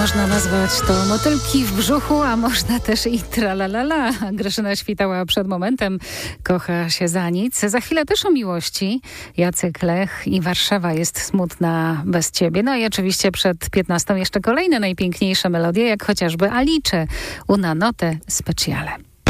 Można nazwać to motylki w brzuchu, a można też i tralalala. Grażyna Świtała przed momentem kocha się za nic. Za chwilę też o miłości. Jacek Lech i Warszawa jest smutna bez ciebie. No i oczywiście przed 15 jeszcze kolejne najpiękniejsze melodie, jak chociażby Alice Una Notte Speciale.